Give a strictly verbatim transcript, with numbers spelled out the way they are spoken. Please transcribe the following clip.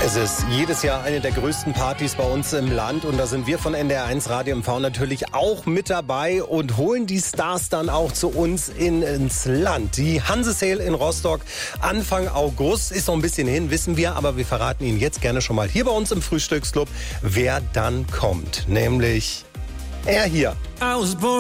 Es ist jedes Jahr eine der größten Partys bei uns im Land und da sind wir von N D R eins Radio M V natürlich auch mit dabei und holen die Stars dann auch zu uns in, ins Land. Die Hanse Sale in Rostock Anfang August, ist noch ein bisschen hin, wissen wir, aber wir verraten Ihnen jetzt gerne schon mal hier bei uns im Frühstücksclub, wer dann kommt, nämlich er hier.